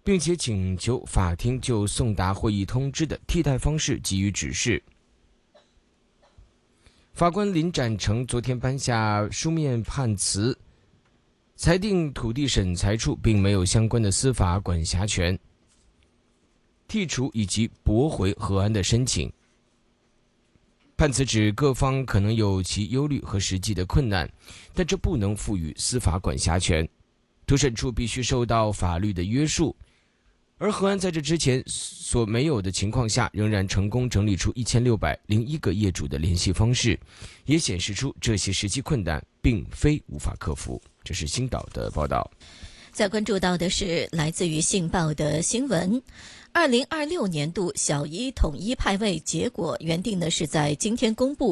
并且请求法庭就送达会议通知的替代方式给予指示。法官林展成昨天颁下书面判词，裁定土地审裁处并没有相关的司法管辖权，剔除以及驳回核安的申请。判词指各方可能有其忧虑和实际的困难，但这不能赋予司法管辖权，土审处必须受到法律的约束。而核安在这之前所没有的情况下，仍然成功整理出1601个业主的联系方式，也显示出这些实际困难并非无法克服。这是星岛的报道。 再关注到的是来自于信报的新闻，2026年度小一统一派位结果原定的是在今天公布。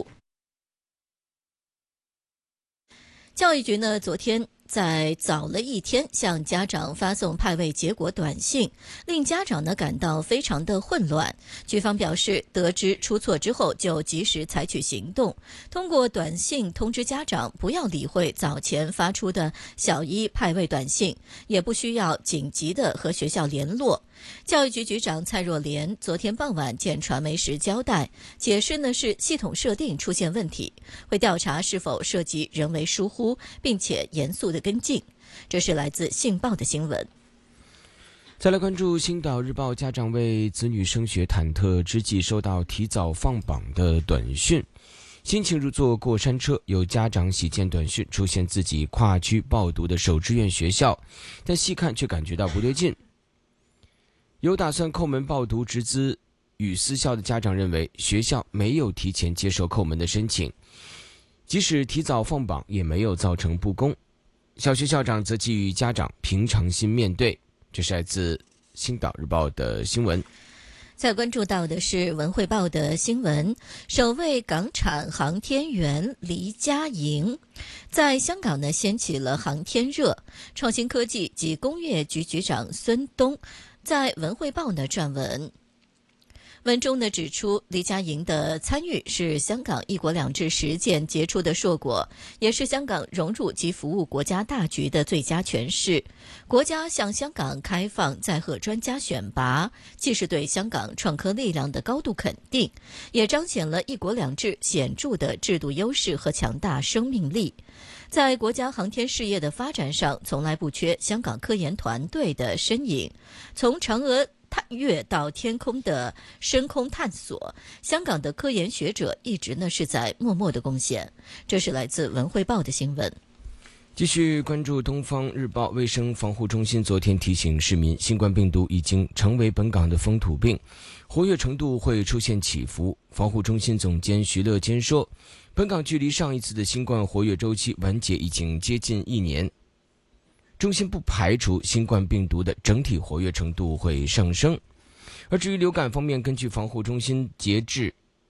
教育局呢，昨天在早了一天向家长发送派位结果短信，令家长呢感到非常的混乱。局方表示，得知出错之后就及时采取行动，通过短信通知家长不要理会早前发出的小一派位短信，也不需要紧急的和学校联络。教育局局长蔡若莲昨天傍晚见传媒时交代，解释呢是系统设定出现问题，会调查是否涉及人为疏忽，并且严肃的跟进。这是来自信报的新闻。 再来关注星岛日报，家长为子女升学忐忑之际收到提早放榜的短讯，心情如坐过山车。有家长喜见短讯出现自己跨区报读的首志愿学校，但细看却感觉到不对劲。有打算叩门报读直资与私校的家长认为，学校没有提前接受叩门的申请，即使提早放榜也没有造成不公。小学校长则寄予家长平常心面对。这是来自星岛日报的新闻。 再关注到的是文汇报的新闻，首位港产航天员黎佳莹在香港呢掀起了航天热。创新科技及工业局局长孙东在文汇报呢撰文，文中呢指出，黎佳莹的参与是香港一国两制实践杰出的硕果，也是香港融入及服务国家大局的最佳诠释。国家向香港开放载荷专家选拔，既是对香港创科力量的高度肯定，也彰显了一国两制显著的制度优势和强大生命力。在国家航天事业的发展上，从来不缺香港科研团队的身影。从嫦娥探月到天空的深空探索，香港的科研学者一直呢是在默默的贡献。这是来自文汇报的新闻。 继续关注东方日报，卫生防护中心昨天提醒市民，新冠病毒已经成为本港的风土病，活跃程度会出现起伏。防护中心总监徐乐坚说，本港距离上一次的新冠活跃周期完结已经接近1年，中心不排除新冠病毒的整体活跃程度会上升。而至于流感方面，根据防护中心截至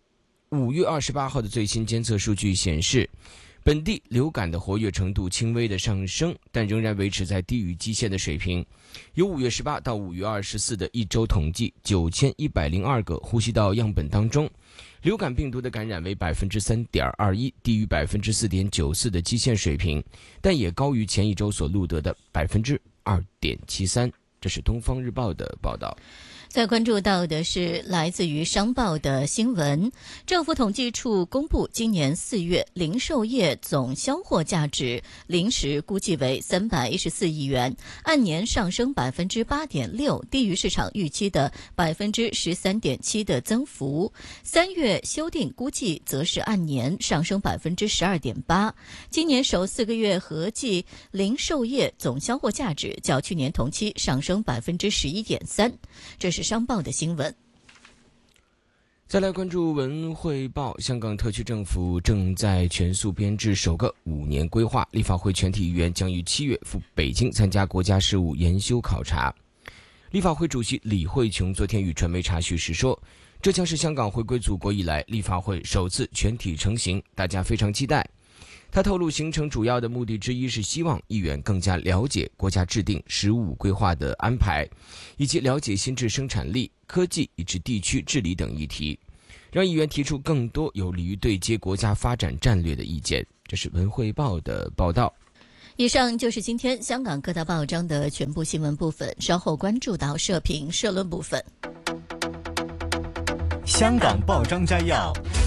5月28号的最新监测数据显示，本地流感的活跃程度轻微的上升，但仍然维持在低于基线的水平。由5月18到5月24的一周统计9102个呼吸道样本当中，流感病毒的感染为 3.21%， 低于 4.94% 的基线水平，但也高于前一周所录得的 2.73%。 这是东方日报的报道。 再关注到的是来自于商报的新闻，政府统计处公布今年4月零售业总销货价值临时估计为314亿元，按年上升 8.6%， 低于市场预期的 13.7% 的增幅。3月修订估计则是按年上升 12.8%。 今年首4个月合计零售业总销货价值较去年同期上升 11.3%。 这是商报的新闻。 再来关注文汇报，香港特区政府正在全速编制首个5年规划，立法会全体议员将于7月赴北京参加国家事务研修考察。立法会主席李慧琼昨天与传媒茶叙时说，这将是香港回归祖国以来立法会首次全体成行，大家非常期待。他透露，行程主要的目的之一是希望议员更加了解国家制定“十五”规划的安排，以及了解新质生产力、科技以及地区治理等议题，让议员提出更多有利于对接国家发展战略的意见。这是文汇报的报道。 以上就是今天香港各大报章的全部新闻部分，稍后关注到社评社论部分。 香港报章摘要。